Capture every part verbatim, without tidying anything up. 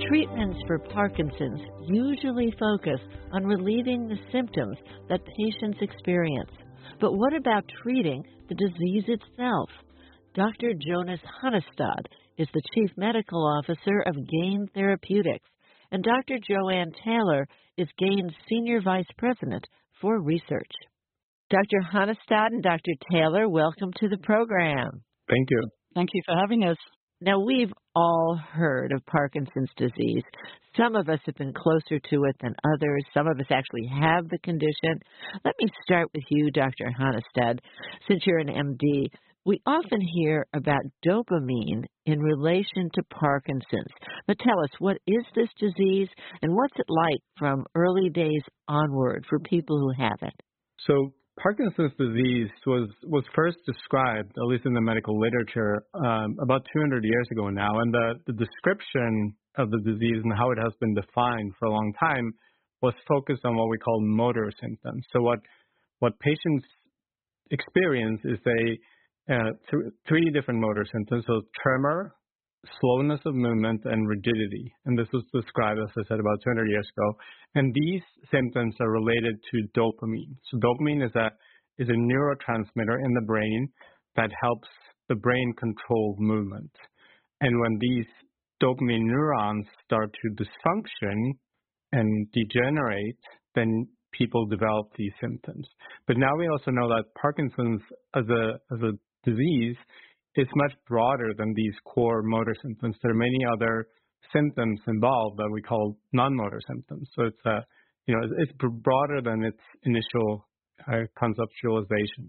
Treatments for Parkinson's usually focus on relieving the symptoms that patients experience. But what about treating the disease itself? Doctor Jonas Hunnestad is the Chief Medical Officer of Gain Therapeutics, and Doctor Joanne Taylor is Gain's Senior Vice President for Research. Doctor Hunnestad and Doctor Taylor, welcome to the program. Thank you. Thank you for having us. Now, we've all heard of Parkinson's disease. Some of us have been closer to it than others. Some of us actually have the condition. Let me start with you, Doctor Hunnestad. Since you're an M D, we often hear about dopamine in relation to Parkinson's. But tell us, what is this disease, and what's it like from early days onward for people who have it? So Parkinson's disease was, was first described, at least in the medical literature, um, about two hundred years ago now. And the, the description of the disease and how it has been defined for a long time was focused on what we call motor symptoms. So what, what patients experience is they Uh, th- three different motor symptoms, so tremor, slowness of movement, and rigidity. And this was described, as I said, about two hundred years ago. And these symptoms are related to dopamine. So dopamine is a, is a neurotransmitter in the brain that helps the brain control movement. And when these dopamine neurons start to dysfunction and degenerate, then people develop these symptoms. But now we also know that Parkinson's as a as a disease is much broader than these core motor symptoms. There are many other symptoms involved that we call non-motor symptoms. So it's a, you know, it's broader than its initial uh, conceptualization.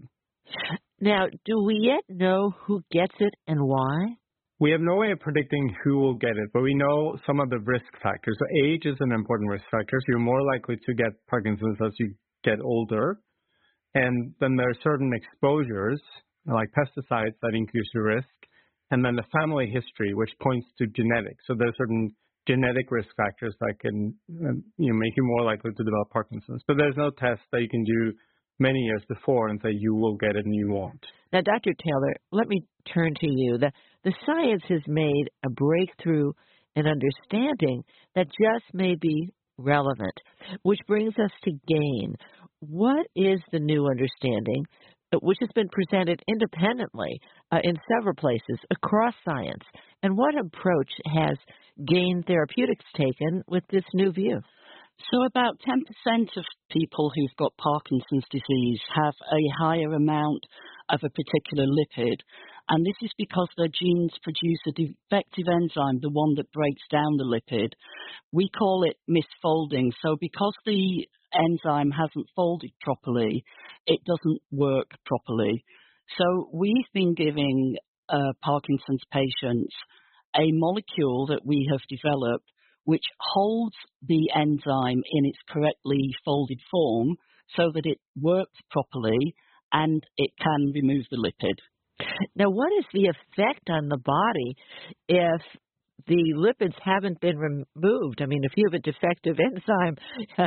Now, do we yet know who gets it and why? We have no way of predicting who will get it, but we know some of the risk factors. So age is an important risk factor. So you're more likely to get Parkinson's as you get older. And then there are certain exposures, like pesticides, that increase your risk. And then the family history, which points to genetics. So there are certain genetic risk factors that can you know, make you more likely to develop Parkinson's. But there's no test that you can do many years before and say you will get it and you won't. Now, Doctor Taylor, let me turn to you. The, the science has made a breakthrough in understanding that just may be relevant, which brings us to Gain. What is the new understanding, which has been presented independently uh, in several places across science, and what approach has Gain Therapeutics taken with this new view? So about ten percent of people who've got Parkinson's disease have a higher amount of a particular lipid, and this is because their genes produce a defective enzyme, the one that breaks down the lipid. We call it misfolding. So because the enzyme hasn't folded properly, it doesn't work properly. So we've been giving uh, Parkinson's patients a molecule that we have developed which holds the enzyme in its correctly folded form so that it works properly and it can remove the lipid. Now, what is the effect on the body if the lipids haven't been removed? I mean, if you have a defective enzyme,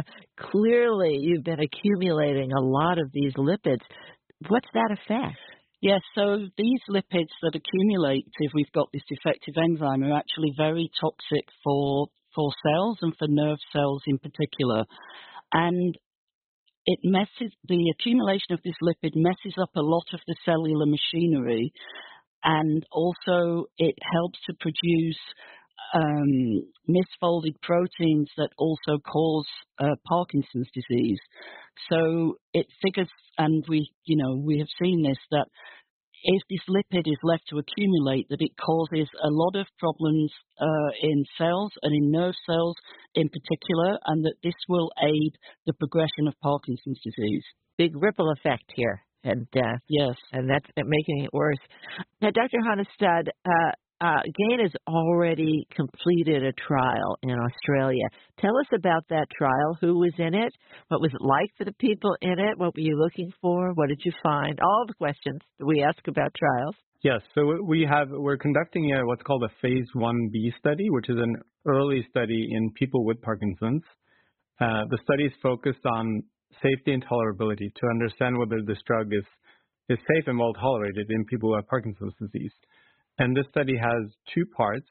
clearly you've been accumulating a lot of these lipids. What's that effect? Yes, so these lipids that accumulate if we've got this defective enzyme are actually very toxic for, for cells and for nerve cells in particular. And it messes, the accumulation of this lipid messes up a lot of the cellular machinery, and also it helps to produce um, misfolded proteins that also cause uh, Parkinson's disease. So it figures, and we, you know, we have seen this, that if this lipid is left to accumulate, that it causes a lot of problems uh, in cells and in nerve cells in particular, and that this will aid the progression of Parkinson's disease. Big ripple effect here, and uh, yes, and that's making it worse. Now, Doctor Hunnestad, uh, uh, Gain has already completed a trial in Australia. Tell us about that trial. Who was in it? What was it like for the people in it? What were you looking for? What did you find? All the questions that we ask about trials. Yes, so we have, we're conducting a, what's called a phase one B study, which is an early study in people with Parkinson's. Uh, the study is focused on safety and tolerability to understand whether this drug is, is safe and well tolerated in people who have Parkinson's disease. And this study has two parts.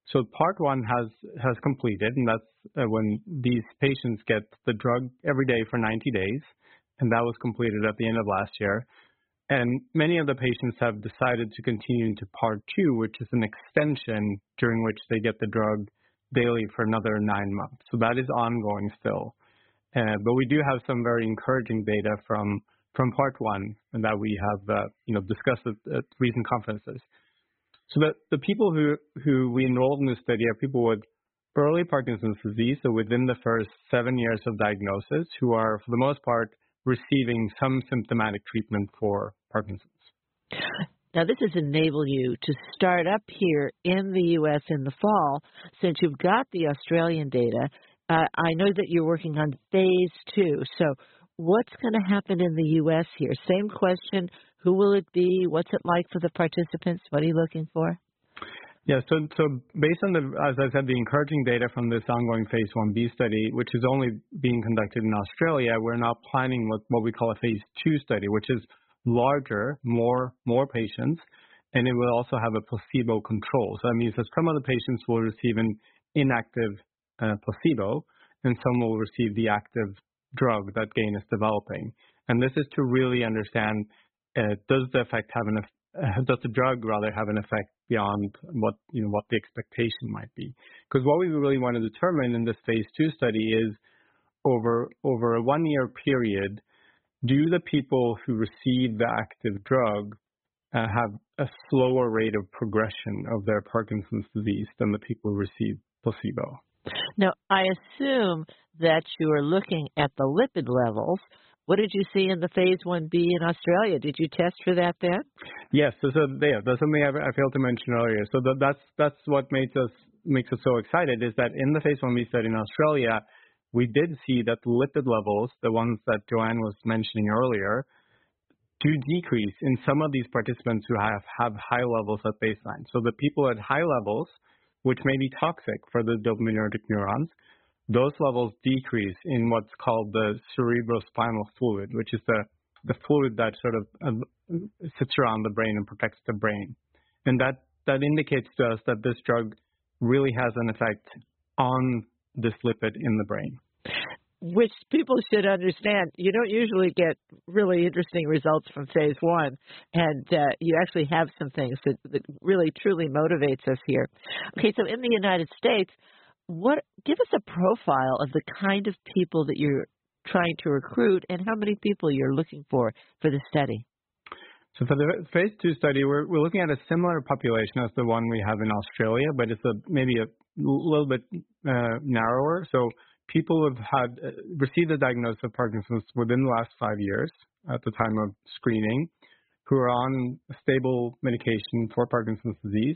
So part one has has completed, and that's uh, when these patients get the drug every day for ninety days, and that was completed at the end of last year. And many of the patients have decided to continue into part two, which is an extension during which they get the drug daily for another nine months. So that is ongoing still. Uh, but we do have some very encouraging data from from part one, and that we have uh, you know discussed at, at recent conferences. So the, the people who, who we enrolled in this study are people with early Parkinson's disease, so within the first seven years of diagnosis, who are, for the most part, receiving some symptomatic treatment for Parkinson's. Now, this has enabled you to start up here in the U S in the fall. Since you've got the Australian data, uh, I know that you're working on phase two. So what's going to happen in the U S here? Same question. Who will it be? What's it like for the participants? What are you looking for? Yeah, so so based on the, as I said, the encouraging data from this ongoing phase one B study, which is only being conducted in Australia, we're now planning what, what we call a phase two study, which is larger, more more patients, and it will also have a placebo control. So that means that some of the patients will receive an inactive uh, placebo, and some will receive the active drug that GAIN is developing. And this is to really understand, uh, does the effect have an uh, does the drug rather have an effect beyond what you know what the expectation might be? Because what we really want to determine in this phase two study is over over a one year period, do the people who receive the active drug uh, have a slower rate of progression of their Parkinson's disease than the people who receive placebo? Now, I assume that you are looking at the lipid levels. What did you see in the phase one B in Australia? Did you test for that then? Yes, so, so yeah, that's something I, I failed to mention earlier. So that, that's that's what makes us makes us so excited is that in the phase one B study in Australia, we did see that the lipid levels, the ones that Joanne was mentioning earlier, do decrease in some of these participants who have, have high levels at baseline. So the people at high levels, which may be toxic for the dopaminergic neurons, those levels decrease in what's called the cerebrospinal fluid, which is the, the fluid that sort of uh, sits around the brain and protects the brain. And that, that indicates to us that this drug really has an effect on this lipid in the brain. Which people should understand. You don't usually get really interesting results from phase one, and uh, you actually have some things that, that really truly motivates us here. Okay, so in the United States, what give us a profile of the kind of people that you're trying to recruit and how many people you're looking for for the study. So for the phase two study, we're, we're looking at a similar population as the one we have in Australia, but it's a maybe a little bit uh, narrower. So people who have had uh, received a diagnosis of Parkinson's within the last five years at the time of screening, who are on stable medication for Parkinson's disease,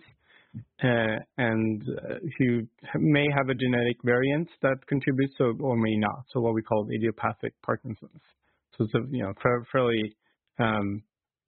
uh, and uh, who may have a genetic variant that contributes, so or may not. So what we call idiopathic Parkinson's. So it's a you know fairly um,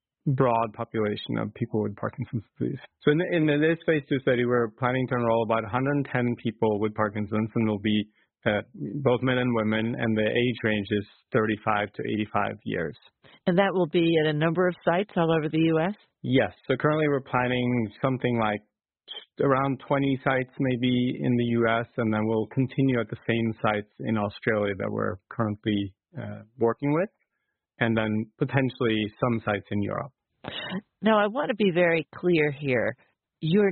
broad population of people with Parkinson's disease. So in, the, in this phase two study, we're planning to enroll about one hundred ten people with Parkinson's, and they'll be uh, both men and women, and the age range is thirty-five to eighty-five years. And that will be at a number of sites all over the U S? Yes. So currently we're planning something like around twenty sites maybe in the U S, and then we'll continue at the same sites in Australia that we're currently uh, working with, and then potentially some sites in Europe. Now, I want to be very clear here. Your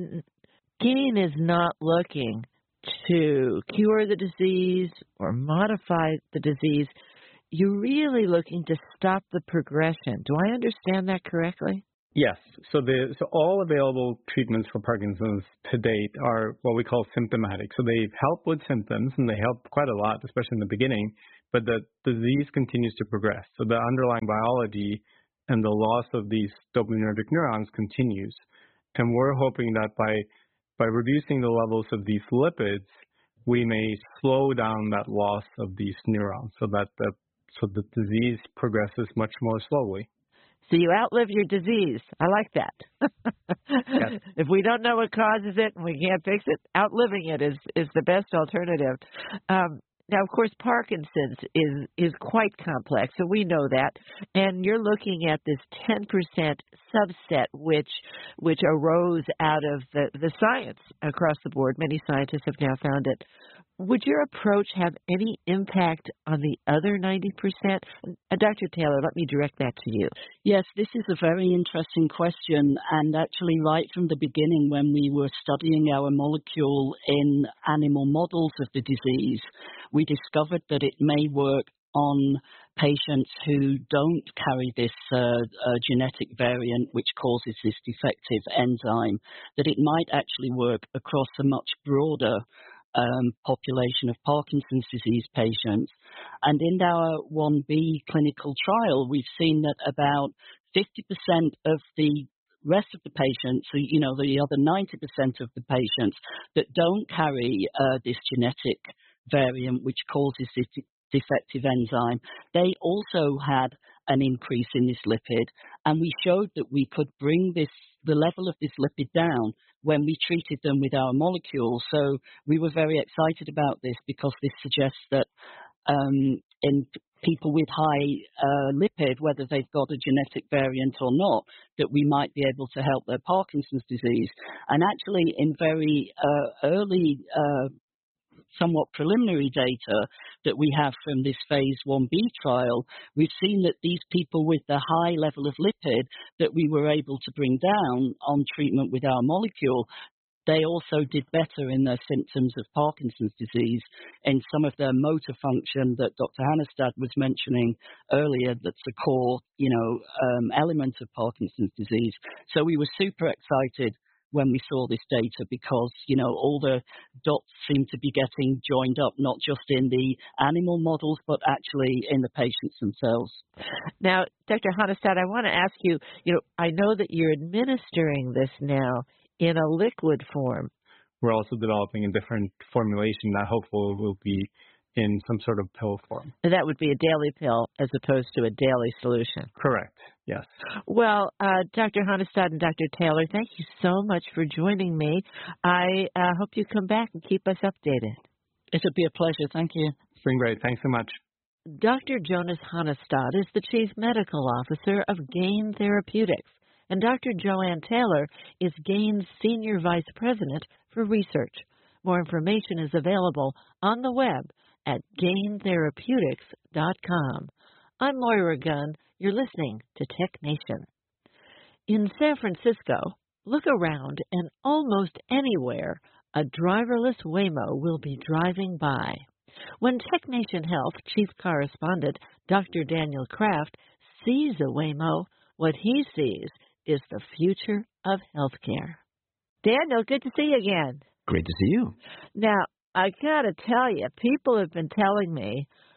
GAIN is not looking to cure the disease or modify the disease. You're really looking to stop the progression. Do I understand that correctly? Yes. So the so all available treatments for Parkinson's to date are what we call symptomatic. So they help with symptoms, and they help quite a lot, especially in the beginning, but the disease continues to progress. So the underlying biology and the loss of these dopaminergic neurons continues. And we're hoping that by by reducing the levels of these lipids, we may slow down that loss of these neurons so that the so the disease progresses much more slowly. So you outlive your disease. I like that. Yes. If we don't know what causes it and we can't fix it, outliving it is, is the best alternative. Um, Now, of course, Parkinson's is is quite complex, so we know that. And you're looking at this ten percent subset, which which arose out of the, the science across the board. Many scientists have now found it. Would your approach have any impact on the other ninety percent? Uh, Doctor Taylor, let me direct that to you. Yes, this is a very interesting question. And actually, right from the beginning, when we were studying our molecule in animal models of the disease, we discovered that it may work on patients who don't carry this uh, uh, genetic variant which causes this defective enzyme, that it might actually work across a much broader Um, population of Parkinson's disease patients. And in our one B clinical trial, we've seen that about fifty percent of the rest of the patients, so, you know, the other ninety percent of the patients that don't carry uh, this genetic variant which causes this defective enzyme, they also had an increase in this lipid, and we showed that we could bring this the level of this lipid down when we treated them with our molecule. So we were very excited about this because this suggests that um, in people with high uh, lipid, whether they've got a genetic variant or not, that we might be able to help their Parkinson's disease. And actually, in very uh, early uh, somewhat preliminary data that we have from this phase one B trial, we've seen that these people with the high level of lipid that we were able to bring down on treatment with our molecule, they also did better in their symptoms of Parkinson's disease in some of their motor function that Doctor Hannestad was mentioning earlier. That's a core, you know, um, element of Parkinson's disease. So we were super excited when we saw this data because, you know, all the dots seem to be getting joined up, not just in the animal models, but actually in the patients themselves. Now, Doctor Hannestad, I want to ask you, you know, I know that you're administering this now in a liquid form. We're also developing a different formulation that hopefully will be in some sort of pill form. That would be a daily pill as opposed to a daily solution. Correct, yes. Well, uh, Doctor Hannestad and Doctor Taylor, thank you so much for joining me. I uh, hope you come back and keep us updated. It'll be a pleasure. Thank you. It's been great. Thanks so much. Doctor Jonas Hannestad is the Chief Medical Officer of Gain Therapeutics, and Doctor Joanne Taylor is Gain's Senior Vice President for Research. More information is available on the web at gain therapeutics dot com. I'm Moira Gunn. You're listening to Tech Nation. In San Francisco, look around and almost anywhere, a driverless Waymo will be driving by. When Tech Nation Health Chief Correspondent Doctor Daniel Kraft sees a Waymo, what he sees is the future of healthcare. Daniel, good to see you again. Great to see you. Now, I got to tell you, people have been telling me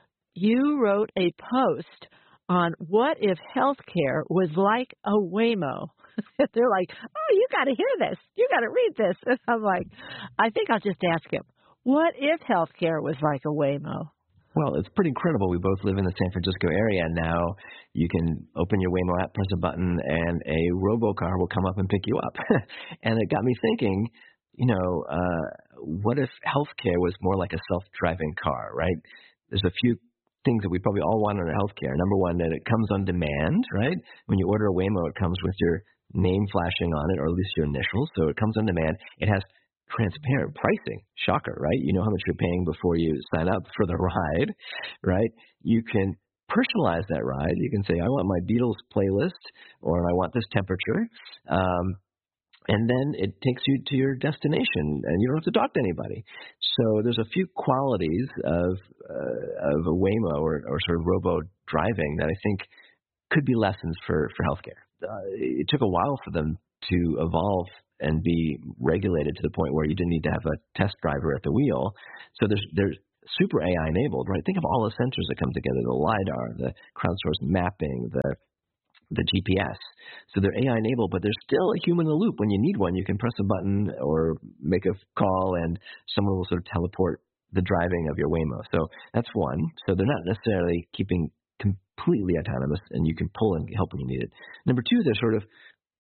you wrote a post on what if healthcare was like a Waymo. They're like, oh, you got to hear this. You got to read this. And I'm like, I think I'll just ask him, what if healthcare was like a Waymo? Well, it's pretty incredible. We both live in the San Francisco area, and now you can open your Waymo app, press a button, and a robocar will come up and pick you up. And it got me thinking, you know, uh, what if healthcare was more like a self-driving car, right? There's a few things that we probably all want in our healthcare. Number one, that it comes on demand, right? When you order a Waymo, it comes with your name flashing on it, or at least your initials, so it comes on demand. It has transparent pricing. Shocker, right? You know how much you're paying before you sign up for the ride, right? You can personalize that ride. You can say, I want my Beatles playlist, or I want this temperature. Um, And then it takes you to your destination, and you don't have to talk to anybody. So there's a few qualities of uh, of a Waymo or, or sort of robo driving that I think could be lessons for for healthcare. Uh, it took a while for them to evolve and be regulated to the point where you didn't need to have a test driver at the wheel. So there's there's super A I enabled, right? Think of all the sensors that come together: the LiDAR, the crowdsourced mapping, the the G P S. So they're A I enabled, but there's still a human in the loop. When you need one, you can press a button or make a call, and someone will sort of teleport the driving of your Waymo. So that's one. So they're not necessarily keeping completely autonomous, and you can pull and help when you need it. Number two, they're sort of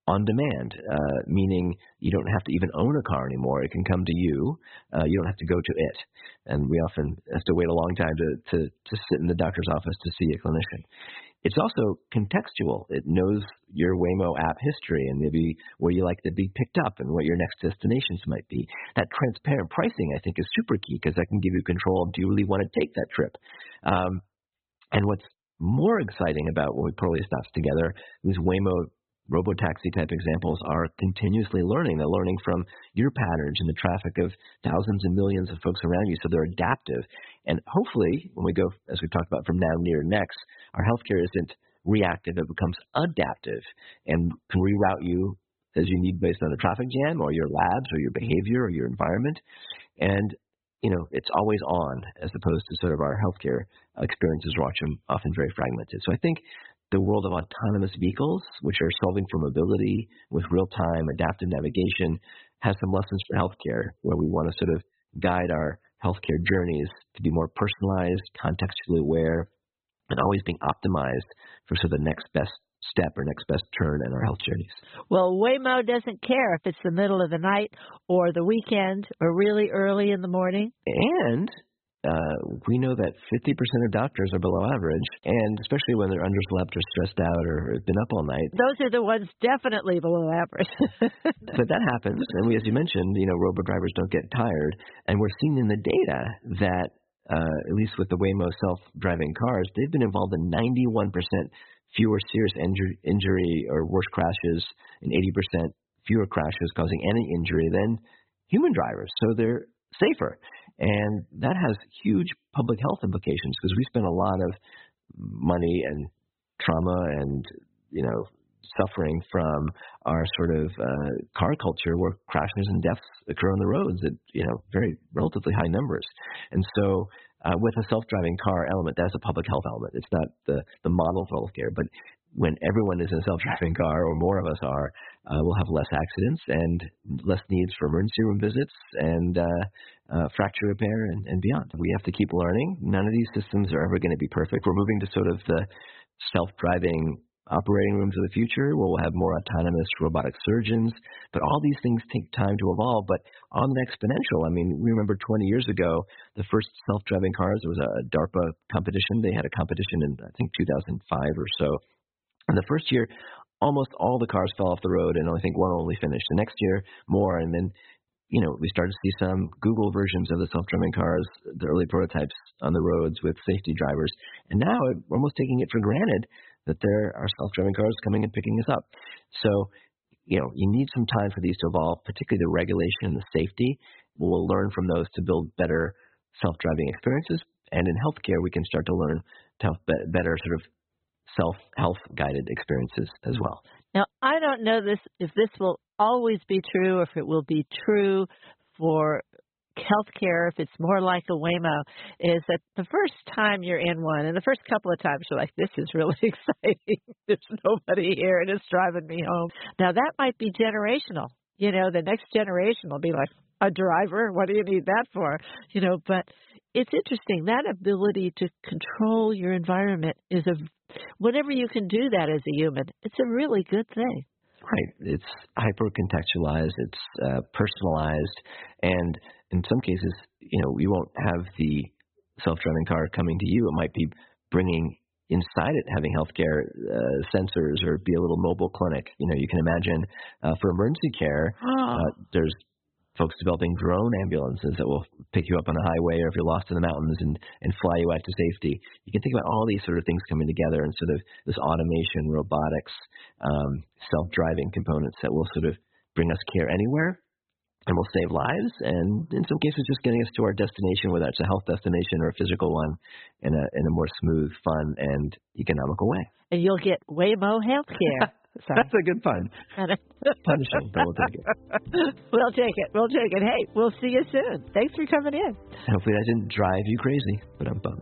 on demand, uh, meaning you don't have to even own a car anymore. It can come to you. Uh, you don't have to go to it. And we often have to wait a long time to, to, to sit in the doctor's office to see a clinician. It's also contextual. It knows your Waymo app history and maybe where you like to be picked up and what your next destinations might be. That transparent pricing, I think, is super key because that can give you control of do you really want to take that trip. Um, and what's more exciting about when we pull these dots together is Waymo robotaxi type examples are continuously learning. They're learning from your patterns and the traffic of thousands and millions of folks around you, so they're adaptive. And hopefully, when we go, as we've talked about, from now, near, next, our healthcare isn't reactive, it becomes adaptive and can reroute you as you need based on the traffic jam or your labs or your behavior or your environment. And, you know, it's always on as opposed to sort of our healthcare experiences are often very fragmented. So I think the world of autonomous vehicles, which are solving for mobility with real-time adaptive navigation, has some lessons for healthcare where we want to sort of guide our healthcare journeys to be more personalized, contextually aware, and always being optimized for sort of the next best step or next best turn in our health journeys. Well, Waymo doesn't care if it's the middle of the night or the weekend or really early in the morning. And uh, we know that fifty percent of doctors are below average, and especially when they're underslept or stressed out or have been up all night. Those are the ones definitely below average. But that happens, and we, as you mentioned, you know, robo-drivers don't get tired, and we're seeing in the data that, uh, at least with the Waymo self-driving cars, they've been involved in ninety-one percent fewer serious injury, injury or worse crashes and eighty percent fewer crashes causing any injury than human drivers. So they're safer. And that has huge public health implications because we spend a lot of money and trauma and, you know, suffering from our sort of uh, car culture where crashes and deaths occur on the roads at, you know, very relatively high numbers. And so uh, with a self-driving car element, that's a public health element. It's not the, the model for healthcare, but when everyone is in a self-driving car, or more of us are, uh, we'll have less accidents and less needs for emergency room visits and uh, uh, fracture repair and, and beyond. We have to keep learning. None of these systems are ever going to be perfect. We're moving to sort of the self-driving operating rooms of the future where we'll have more autonomous robotic surgeons. But all these things take time to evolve. But on an exponential, I mean, we remember twenty years ago, the first self-driving cars, there was a DARPA competition. They had a competition in, I think, two thousand five or so. And the first year, almost all the cars fell off the road, and I think one only finished. The next year, more, and then, you know, we started to see some Google versions of the self-driving cars, the early prototypes on the roads with safety drivers. And now we're almost taking it for granted that there are self-driving cars coming and picking us up. So, you know, you need some time for these to evolve, particularly the regulation and the safety. We'll learn from those to build better self-driving experiences. And in healthcare, we can start to learn to have better sort of self-health guided experiences as well. Now, I don't know this if this will always be true or if it will be true for healthcare, if it's more like a Waymo, is that the first time you're in one and the first couple of times you're like, this is really exciting. There's nobody here and it's driving me home. Now, that might be generational. You know, the next generation will be like, a driver? What do you need that for? You know, but it's interesting. That ability to control your environment is a, whenever you can do that as a human, it's a really good thing. Right. It's hyper-contextualized. It's uh, personalized. And in some cases, you know, you won't have the self-driving car coming to you. It might be bringing inside it, having healthcare uh, sensors or be a little mobile clinic. You know, you can imagine uh, for emergency care, oh. uh, there's folks developing drone ambulances that will pick you up on a highway or if you're lost in the mountains and, and fly you out to safety. You can think about all these sort of things coming together and sort of this automation, robotics, um, self-driving components that will sort of bring us care anywhere and will save lives and in some cases just getting us to our destination, whether it's a health destination or a physical one, in a, in a more smooth, fun, and economical way. And you'll get Waymo healthcare. Sorry. That's a good pun. Punishing, but we'll take it. We'll take it. We'll take it. Hey, we'll see you soon. Thanks for coming in. Hopefully that didn't drive you crazy, but I'm bummed.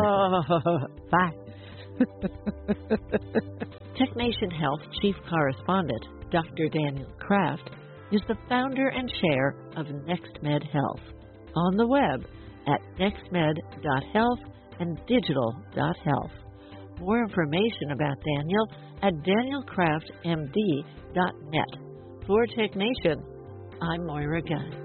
Oh, bye. TechNation Health Chief Correspondent, Doctor Daniel Kraft, is the founder and chair of NextMed Health on the web at nextmed dot health and digital dot health. More information about Daniel at daniel craft m d dot net. For Tech Nation, I'm Moira Gunn.